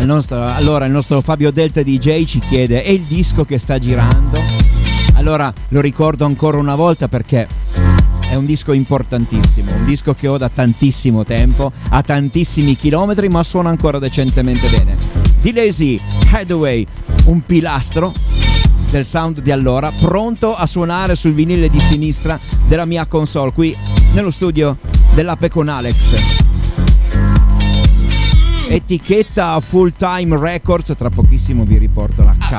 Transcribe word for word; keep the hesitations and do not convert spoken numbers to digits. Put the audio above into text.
il nostro, allora il nostro Fabio Delta D J ci chiede: è il disco che sta girando? Allora lo ricordo ancora una volta perché è un disco importantissimo, un disco che ho da tantissimo tempo, a tantissimi chilometri, ma suona ancora decentemente bene. Di Lazy Hathaway, un pilastro del sound di allora, pronto a suonare sul vinile di sinistra della mia console qui nello studio dell'Ape con Alex. Etichetta Full Time Records, tra pochissimo vi riporto la